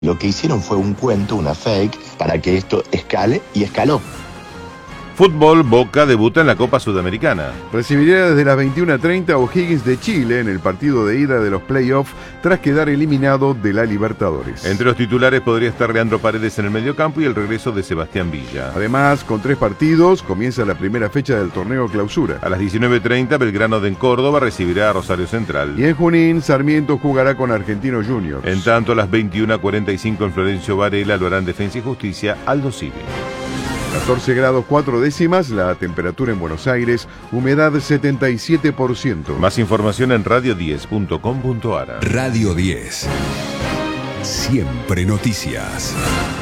Lo que hicieron fue un cuento, una fake, para que esto escale y escaló. Fútbol, Boca debuta en la Copa Sudamericana. Recibiría desde las 21:30 a O'Higgins de Chile en el partido de ida de los playoffs tras quedar eliminado de la Libertadores. Entre los titulares podría estar Leandro Paredes en el mediocampo y el regreso de Sebastián Villa. Además, con 3 partidos, comienza la primera fecha del torneo Clausura. A las 19:30, Belgrano de Córdoba recibirá a Rosario Central. Y en Junín, Sarmiento jugará con Argentinos Juniors. En tanto, a las 21:45 en Florencio Varela lo harán Defensa y Justicia Aldo Civi. 14 grados 4 décimas, la temperatura en Buenos Aires, humedad 77%. Más información en radio10.com.ar. Radio 10. Siempre noticias.